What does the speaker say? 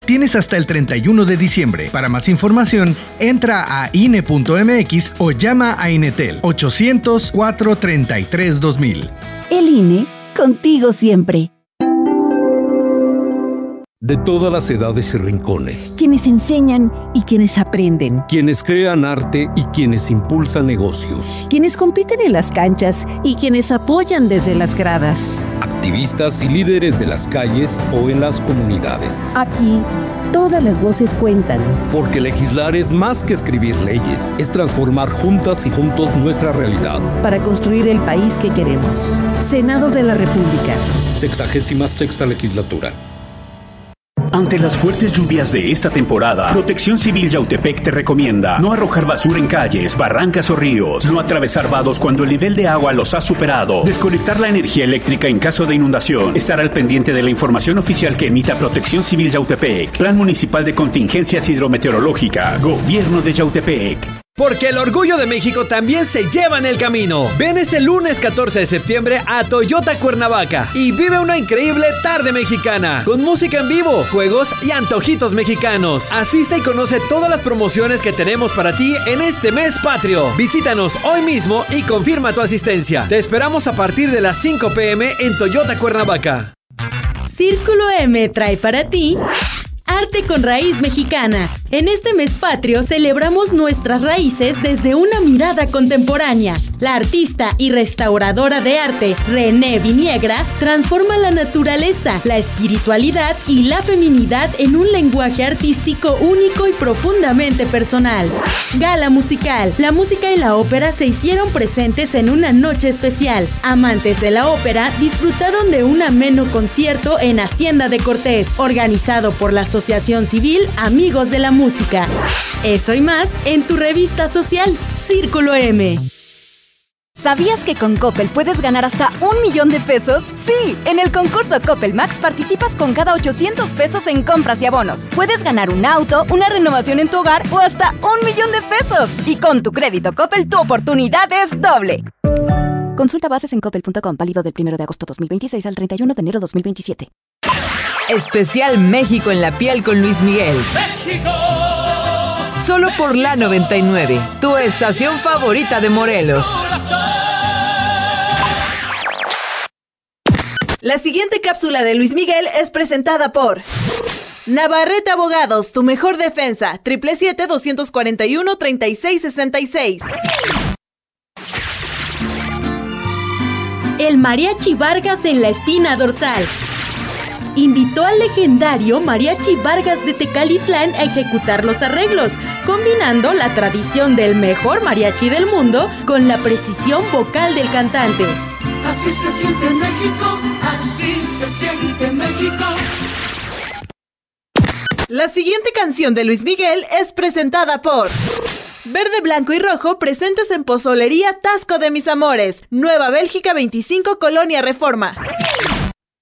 Tienes hasta el 31 de diciembre. Para más información, entra a INE.mx o llama a Inetel 800-433-2000. El INE, contigo siempre. De todas las edades y rincones. Quienes enseñan y quienes aprenden. Quienes crean arte y quienes impulsan negocios. Quienes compiten en las canchas y quienes apoyan desde las gradas. Activistas y líderes de las calles o en las comunidades. Aquí, todas las voces cuentan. Porque legislar es más que escribir leyes, es transformar juntas y juntos nuestra realidad. Para construir el país que queremos. Senado de la República. 66ª legislatura. Ante las fuertes lluvias de esta temporada, Protección Civil Yautepec te recomienda no arrojar basura en calles, barrancas o ríos, no atravesar vados cuando el nivel de agua los ha superado, desconectar la energía eléctrica en caso de inundación, estar al pendiente de la información oficial que emita Protección Civil Yautepec, Plan Municipal de Contingencias Hidrometeorológicas, Gobierno de Yautepec. Porque el orgullo de México también se lleva en el camino. Ven este lunes 14 de septiembre a Toyota Cuernavaca y vive una increíble tarde mexicana con música en vivo, juegos y antojitos mexicanos. Asiste y conoce todas las promociones que tenemos para ti en este mes patrio. Visítanos hoy mismo y confirma tu asistencia. Te esperamos a partir de las 5 p.m. en Toyota Cuernavaca. Círculo M trae para ti Arte con raíz mexicana. En este mes patrio celebramos nuestras raíces desde una mirada contemporánea. La artista y restauradora de arte René Viniegra transforma la naturaleza, la espiritualidad y la feminidad en un lenguaje artístico único y profundamente personal. Gala musical. La música y la ópera se hicieron presentes en una noche especial. Amantes de la ópera disfrutaron de un ameno concierto en Hacienda de Cortés, organizado por la Asociación Civil Amigos de la Música. Eso y más en tu revista social, Círculo M. ¿Sabías que con Coppel puedes ganar hasta 1,000,000 de pesos? ¡Sí! En el concurso Coppel Max participas con cada 800 pesos en compras y abonos. Puedes ganar un auto, una renovación en tu hogar o hasta 1,000,000 de pesos. Y con tu crédito Coppel, tu oportunidad es doble. Consulta bases en coppel.com, válido del 1 de agosto 2026 al 31 de enero 2027. Especial México en la piel con Luis Miguel. ¡México! Solo por la 99, tu estación favorita de Morelos. La siguiente cápsula de Luis Miguel es presentada por Navarrete Abogados, tu mejor defensa, 777-241-3666. El Mariachi Vargas en la espina dorsal. Invitó al legendario Mariachi Vargas de Tecalitlán a ejecutar los arreglos, combinando la tradición del mejor mariachi del mundo con la precisión vocal del cantante. Así se siente México, así se siente México. La siguiente canción de Luis Miguel es presentada por Verde, Blanco y Rojo, presentes en Pozolería Tasco de Mis Amores, Nueva Bélgica 25, Colonia Reforma.